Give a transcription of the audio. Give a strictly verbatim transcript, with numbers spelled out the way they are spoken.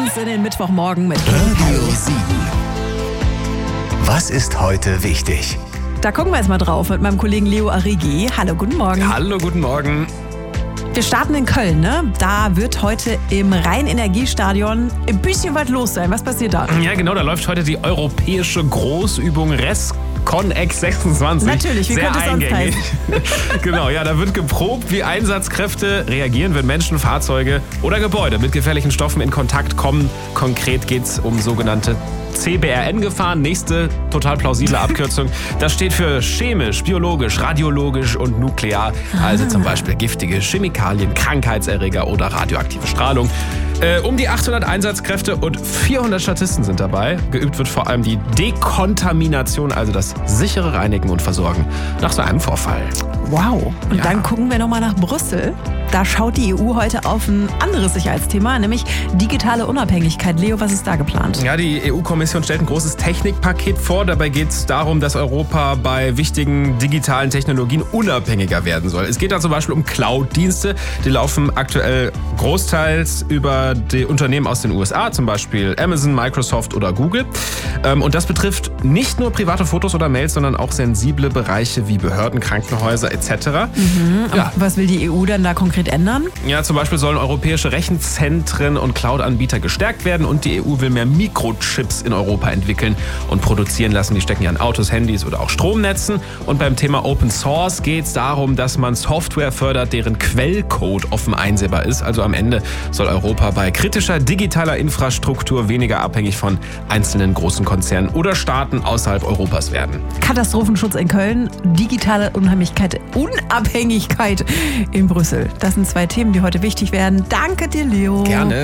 uns in den Mittwochmorgen mit Radio sieben. Was ist heute wichtig? Da gucken wir jetzt mal drauf mit meinem Kollegen Leo Arrighi. Hallo, guten Morgen. Hallo, guten Morgen. Wir starten in Köln, ne? Da wird heute im Rhein-Energiestadion ein bisschen was los sein. Was passiert da? Ja, genau, da läuft heute die europäische Großübung ResConEx sechsundzwanzig. Natürlich, wie Sehr könnte es sonst eingängig. Genau, ja, da wird geprobt, wie Einsatzkräfte reagieren, wenn Menschen, Fahrzeuge oder Gebäude mit gefährlichen Stoffen in Kontakt kommen. Konkret geht es um sogenannte C B R N-Gefahren, nächste total plausible Abkürzung. Das steht für chemisch, biologisch, radiologisch und nuklear. Also zum Beispiel giftige Chemikalien, Krankheitserreger oder radioaktive Strahlung. Äh, um die achthundert Einsatzkräfte und vierhundert Statisten sind dabei. Geübt wird vor allem die Dekontamination, also das sichere Reinigen und Versorgen nach so einem Vorfall. Wow. Und Ja. dann gucken wir nochmal nach Brüssel. Da schaut die E U heute auf ein anderes Sicherheitsthema, nämlich digitale Unabhängigkeit. Leo, was ist da geplant? Ja, die E U-Kommission stellt ein großes Technikpaket vor. Dabei geht es darum, dass Europa bei wichtigen digitalen Technologien unabhängiger werden soll. Es geht da zum Beispiel um Cloud-Dienste. Die laufen aktuell großteils über die Unternehmen aus den U S A, zum Beispiel Amazon, Microsoft oder Google. Und das betrifft nicht nur private Fotos oder Mails, sondern auch sensible Bereiche wie Behörden, Krankenhäuser et cetera. Mhm. Ja. Was will die E U dann da konkret ändern? Ja, zum Beispiel sollen europäische Rechenzentren und Cloud-Anbieter gestärkt werden und die E U will mehr Mikrochips in Europa entwickeln und produzieren lassen. Die stecken ja in Autos, Handys oder auch Stromnetzen. Und beim Thema Open Source geht es darum, dass man Software fördert, deren Quellcode offen einsehbar ist. Also am Ende soll Europa bei kritischer digitaler Infrastruktur weniger abhängig von einzelnen großen Konzernen oder Staaten außerhalb Europas werden. Katastrophenschutz in Köln, digitale Unabhängigkeit, Unabhängigkeit in Brüssel. Das sind zwei Themen, die heute wichtig werden. Danke dir, Leo. Gerne.